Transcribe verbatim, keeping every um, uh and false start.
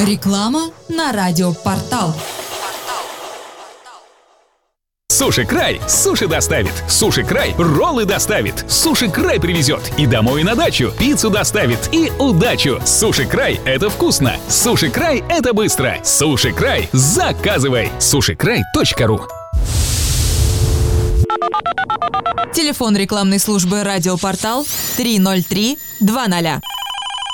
Реклама на радиопортал. Суши Край суши доставит. Суши Край роллы доставит. Суши Край привезет. И домой, и на дачу. Пиццу доставит. И удачу. Суши Край — это вкусно. Суши Край — это быстро. Суши Край. Заказывай. суши край точка ру. Телефон рекламной службы «Радиопортал» три ноль три два ноль.